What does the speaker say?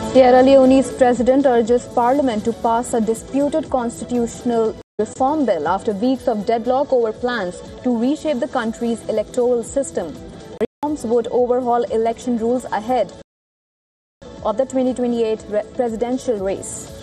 Sierra Leone's president urges parliament to pass a disputed constitutional reform bill after weeks of deadlock over plans to reshape the country's electoral system. Reforms would overhaul election rules ahead of the 2028 presidential race.